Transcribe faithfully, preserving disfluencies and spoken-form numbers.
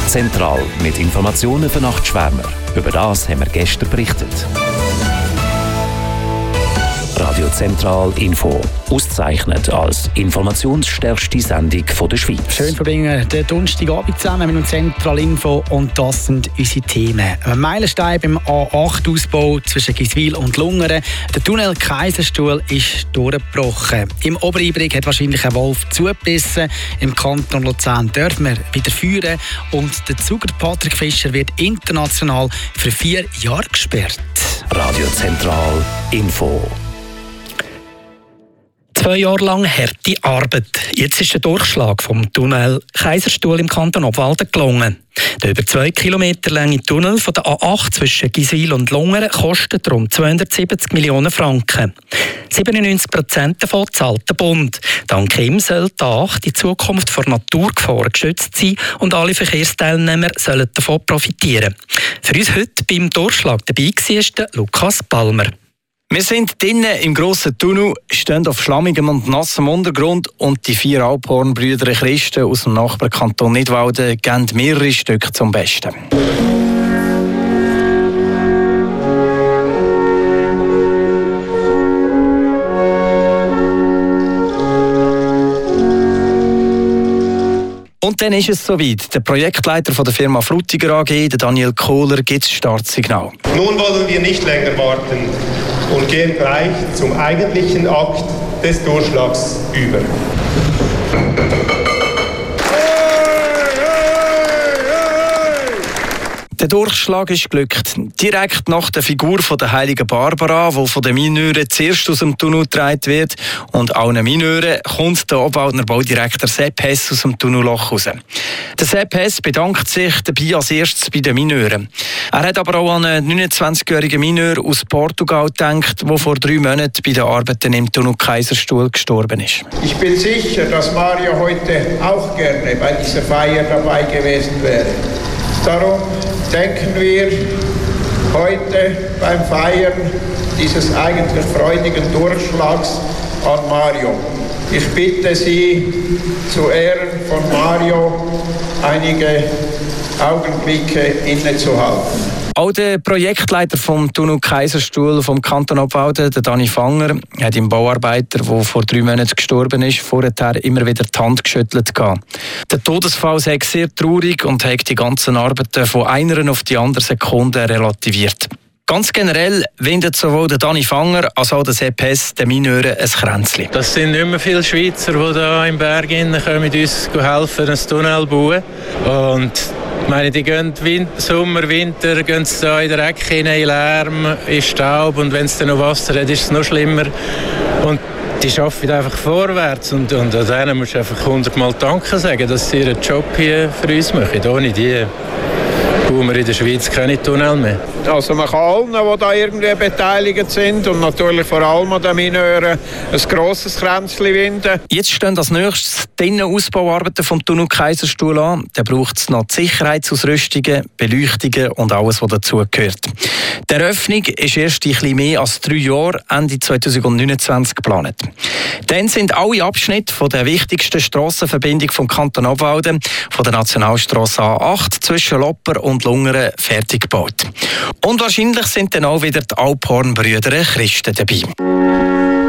Zentral mit Informationen für Nachtschwärmer. Über das haben wir gestern berichtet. Radio Zentral Info. Ausgezeichnet als informationsstärkste Sendung der Schweiz. Schön verbringen den Donnerstagabend zusammen mit dem Zentral Info und das sind unsere Themen. Ein Meilenstein beim A acht Ausbau zwischen Giswil und Lungern. Der Tunnel Kaiserstuhl ist durchgebrochen. Im Obereinbrich hat wahrscheinlich ein Wolf zugebissen. Im Kanton Luzern dürfen wir wieder führen und der Zuger Patrick Fischer wird international für vier Jahre gesperrt. Radio Zentral Info. Zwei Jahre lang harte Arbeit. Jetzt ist der Durchschlag vom Tunnel Kaiserstuhl im Kanton Obwalden gelungen. Der über zwei Kilometer lange Tunnel von der A acht zwischen Giswil und Lungern kostet rund zweihundertsiebzig Millionen Franken. siebenundneunzig Prozent davon zahlt der Bund. Dank ihm soll die A acht in Zukunft vor Naturgefahren geschützt sein und alle Verkehrsteilnehmer sollen davon profitieren. Für uns heute beim Durchschlag dabei war Lukas Palmer. Wir sind drinnen im grossen Tunnel, stehen auf schlammigem und nassem Untergrund und die vier Alphornbrüder Christen aus dem Nachbarkanton Nidwalden geben mehrere Stücke zum Besten. Und dann ist es soweit. Der Projektleiter von der Firma Frutiger A G, der Daniel Kohler, gibt das Startsignal. Nun wollen wir nicht länger warten und gehen gleich zum eigentlichen Akt des Durchschlags über. Der Durchschlag ist glückt. Direkt nach der Figur von der heiligen Barbara, die von den Mineuren zuerst aus dem Tunnel getragen wird. Und allen Mineuren kommt der Obwaldner Baudirektor Sepp Hess aus dem Tunnelloch raus. Der Sepp Hess bedankt sich dabei als erstes bei den Mineuren. Er hat aber auch an einen neunundzwanzigjährigen Mineur aus Portugal gedacht, der vor drei Monaten bei den Arbeiten im Tunnel Kaiserstuhl gestorben ist. Ich bin sicher, dass Mario heute auch gerne bei dieser Feier dabei gewesen wäre. Darum denken wir heute beim Feiern dieses eigentlich freudigen Durchschlags an Mario. Ich bitte Sie, zu Ehren von Mario einige Augenblicke innezuhalten. Auch der Projektleiter vom Tunnel Kaiserstuhl vom Kanton Obwalden, der Dani Fanger, hat dem Bauarbeiter, der vor drei Monaten gestorben ist, vorher immer wieder die Hand geschüttelt. Der Todesfall sei sehr traurig und hat die ganzen Arbeiten von einer auf die andere Sekunde relativiert. Ganz generell windet sowohl der Dani Fanger als auch der Sepp Hess den Mineuren ein Kränzchen. Das sind nicht mehr viele Schweizer, die hier im Berg kommen, uns helfen, einen Tunnel zu bauen. Und ich meine, die gehen Winter, Sommer, Winter, gehen sie da in den Dreck hinein, in Lärm, in Staub und wenn es dann noch Wasser hat, ist es noch schlimmer. Und die arbeiten einfach vorwärts und, und an denen musst du einfach hundertmal Danke sagen, dass sie ihren Job hier für uns machen. Ohne die bauen wir in der Schweiz keine Tunnel mehr. Also man kann allen, die da irgendwie beteiligt sind und natürlich vor allem an den Mineuren ein grosses Kränzchen winden. Jetzt stehen als nächstes die Innenausbauarbeiten vom Tunnel Kaiserstuhl an. Da braucht es noch die Sicherheitsausrüstungen, Beleuchtungen und alles, was dazugehört. Die Eröffnung ist erst in etwas mehr als drei Jahren, Ende zweitausendneunundzwanzig, geplant. Dann sind alle Abschnitte von der wichtigsten Strassenverbindung vom Kanton Obwalden, von der Nationalstrasse A acht zwischen Lopper und Lungern, fertig gebaut. Und wahrscheinlich sind dann auch wieder die Alphornbrüder Christen dabei.